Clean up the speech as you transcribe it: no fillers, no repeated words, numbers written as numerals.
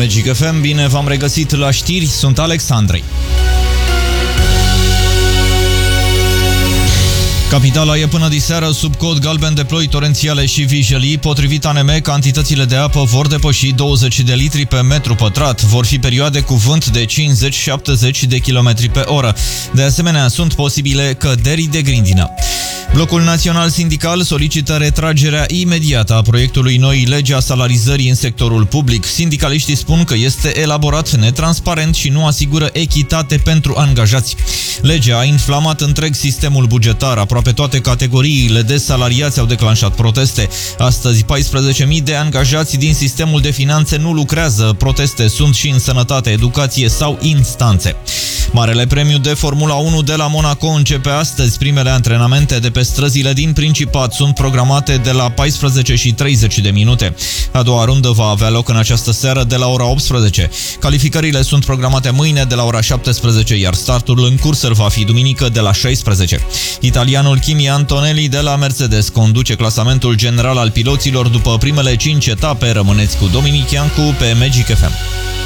Magic FM, bine v-am regăsit la știri, sunt Alex Andrei. Capitala e până diseară sub cod galben de ploi torențiale și vijelii. Potrivit ANM, cantitățile de apă vor depăși 20 de litri pe metru pătrat. Vor fi perioade cu vânt de 50-70 de km pe oră. De asemenea, sunt posibile căderi de grindină. Blocul Național Sindical solicită retragerea imediată a proiectului noii legi a salarizării în sectorul public. Sindicaliștii spun că este elaborat netransparent și nu asigură echitate pentru angajați. Legea a inflamat întreg sistemul bugetar. Aproape toate categoriile de salariați au declanșat proteste. Astăzi, 14.000 de angajați din sistemul de finanțe nu lucrează. Proteste sunt și în sănătate, educație sau instanțe. Marele premiu de Formula 1 de la Monaco începe astăzi. Primele antrenamente de pe străzile din Principat sunt programate de la 14:30. A doua rundă va avea loc în această seară de la ora 18. Calificările sunt programate mâine de la ora 17, iar startul în cursă va fi duminică de la 16. Italianul Kimi Antonelli de la Mercedes conduce clasamentul general al piloților după primele 5 etape. Rămâneți cu Dominic Iancu pe Magic FM.